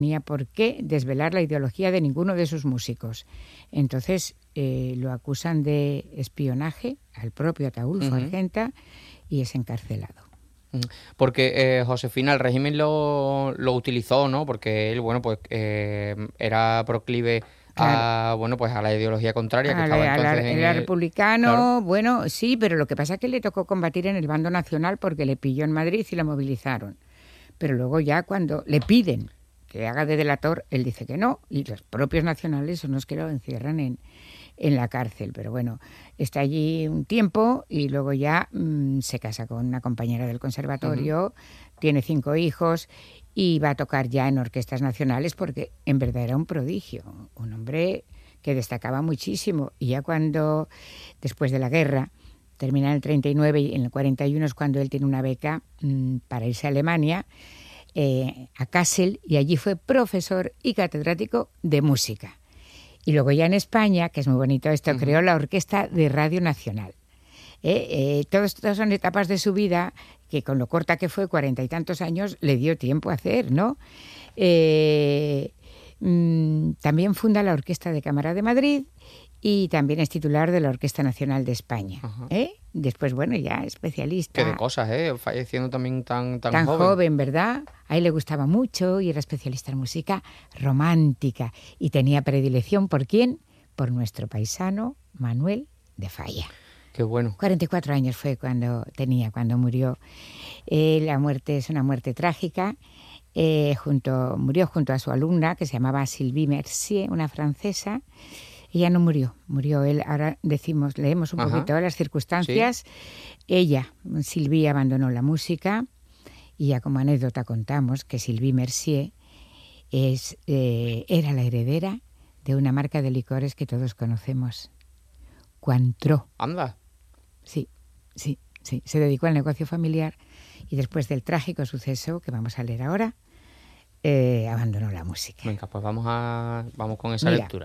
tenía por qué desvelar la ideología de ninguno de sus músicos. Entonces lo acusan de espionaje al propio Ataulfo Argenta y es encarcelado. Porque Josefina, el régimen lo utilizó, ¿no? Porque él, bueno, pues era proclive a, bueno, pues a la ideología contraria que estaba entonces era republicano, claro. Bueno, sí, pero lo que pasa es que le tocó combatir en el bando nacional porque le pilló en Madrid y lo movilizaron. Pero luego ya cuando le piden que haga de delator, él dice que no, y los propios nacionales son los que lo encierran en la cárcel. Pero bueno, está allí un tiempo y luego ya se casa con una compañera del conservatorio, tiene 5 hijos y va a tocar ya en orquestas nacionales porque en verdad era un prodigio, un hombre que destacaba muchísimo. Y ya cuando, después de la guerra, termina en el 39 y en el 41 es cuando él tiene una beca para irse a Alemania, a Kassel, y allí fue profesor y catedrático de música. Y luego ya en España, que es muy bonito esto, creó la Orquesta de Radio Nacional. Todas son etapas de su vida que con lo corta que fue, 40 y tantos años, le dio tiempo a hacer, ¿no? También funda la Orquesta de Cámara de Madrid y también es titular de la Orquesta Nacional de España. Después, bueno, ya especialista. Qué de cosas, falleciendo también tan joven, ¿verdad? A él le gustaba mucho y era especialista en música romántica y tenía predilección ¿por quién? Por nuestro paisano Manuel de Falla. Qué bueno. 44 años fue cuando murió. La muerte es una muerte trágica. Murió junto a su alumna, que se llamaba Sylvie Mercier, una francesa. Ella no murió él. Ahora leemos un poquito las circunstancias. ¿Sí? Ella, Sylvie, abandonó la música y ya como anécdota contamos que Sylvie Mercier era la heredera de una marca de licores que todos conocemos, Cointreau. Anda. Sí. Se dedicó al negocio familiar y después del trágico suceso que vamos a leer ahora, abandonó la música. Venga, pues vamos con esa lectura.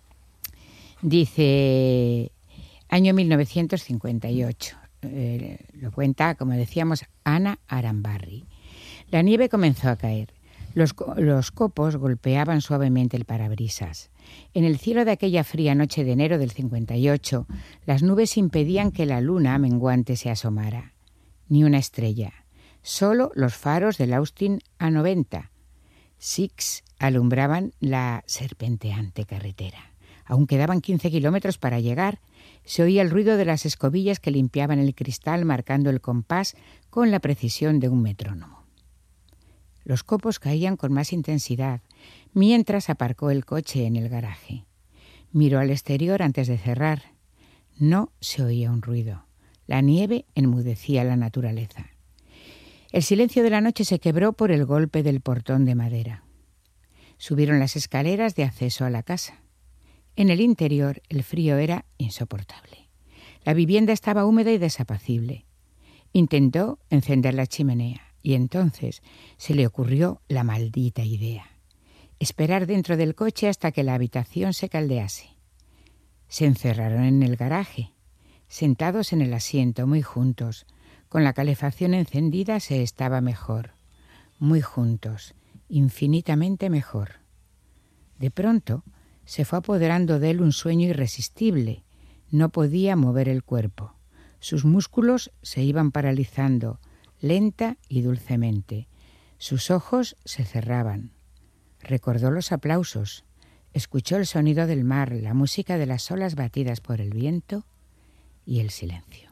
Dice, año 1958, lo cuenta, como decíamos, Ana Arambarri. La nieve comenzó a caer. Los copos golpeaban suavemente el parabrisas. En el cielo de aquella fría noche de enero del 58, las nubes impedían que la luna menguante se asomara. Ni una estrella, solo los faros del Austin A90. Six alumbraban la serpenteante carretera. Aún quedaban 15 kilómetros para llegar. Se oía el ruido de las escobillas que limpiaban el cristal marcando el compás con la precisión de un metrónomo. Los copos caían con más intensidad, mientras aparcó el coche en el garaje. Miró al exterior antes de cerrar. No se oía un ruido. La nieve enmudecía la naturaleza. El silencio de la noche se quebró por el golpe del portón de madera. Subieron las escaleras de acceso a la casa. En el interior el frío era insoportable. La vivienda estaba húmeda y desapacible. Intentó encender la chimenea y entonces se le ocurrió la maldita idea: esperar dentro del coche hasta que la habitación se caldease. Se encerraron en el garaje, sentados en el asiento muy juntos. Con la calefacción encendida se estaba mejor. Muy juntos, infinitamente mejor. De pronto se fue apoderando de él un sueño irresistible. No podía mover el cuerpo. Sus músculos se iban paralizando, lenta y dulcemente. Sus ojos se cerraban. Recordó los aplausos. Escuchó el sonido del mar, la música de las olas batidas por el viento y el silencio.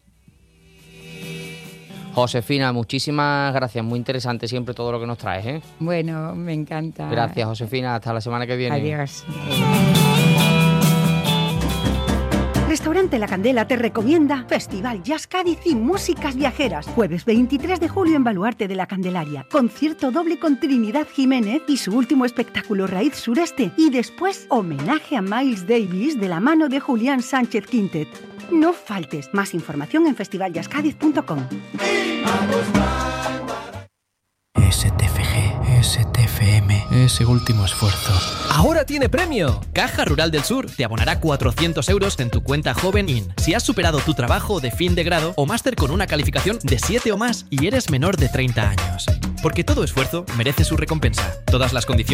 Josefina, muchísimas gracias. Muy interesante siempre todo lo que nos traes, ¿eh? Bueno, me encanta. Gracias, Josefina. Hasta la semana que viene. Adiós. Restaurante La Candela te recomienda Festival Jazz Cádiz y Músicas Viajeras. Jueves 23 de julio en Baluarte de la Candelaria. Concierto doble con Trinidad Jiménez y su último espectáculo Raíz Sureste. Y después homenaje a Miles Davis de la mano de Julián Sánchez Quintet. No faltes. Más información en festivaljazzcadiz.com. STFG, STFM. Dame ese último esfuerzo. ¡Ahora tiene premio! Caja Rural del Sur te abonará 400 euros en tu cuenta Joven IN si has superado tu trabajo de fin de grado o máster con una calificación de 7 o más y eres menor de 30 años. Porque todo esfuerzo merece su recompensa. Todas las condiciones